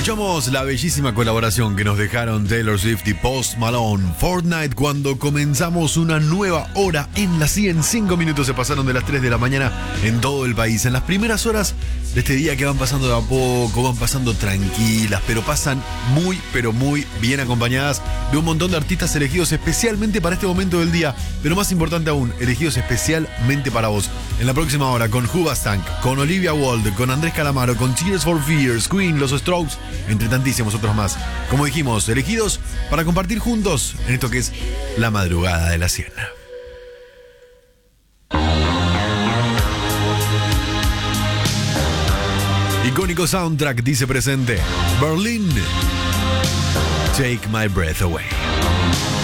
Escuchamos la bellísima colaboración que nos dejaron Taylor Swift y Post Malone, Fortnite, cuando comenzamos una nueva hora en la 100. 5 minutos se pasaron de las 3 de la mañana en todo el país. En las primeras horas de este día que van pasando de a poco, van pasando tranquilas, pero pasan muy, pero muy bien acompañadas de un montón de artistas elegidos especialmente para este momento del día, pero más importante aún, elegidos especialmente para vos. En la próxima hora con Hoobastank, con Olivia Wilde, con Andrés Calamaro, con Tears for Fears, Queen, Los Strokes, entre tantísimos otros más. Como dijimos, elegidos para compartir juntos en esto que es la madrugada de la 100. Icónico soundtrack dice presente. Berlin, Take My Breath Away.